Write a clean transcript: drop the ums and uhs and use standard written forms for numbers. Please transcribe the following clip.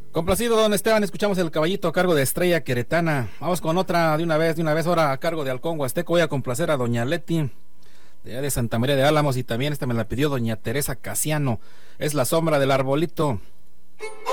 Complacido, don Esteban, escuchamos el caballito a cargo de Estrella Queretana. Vamos con otra de una vez, ahora a cargo de Halcón Huasteco. Voy a complacer a doña Leti, de allá de Santa María de Álamos, y también esta me la pidió doña Teresa Casiano. Es La Sombra del Arbolito.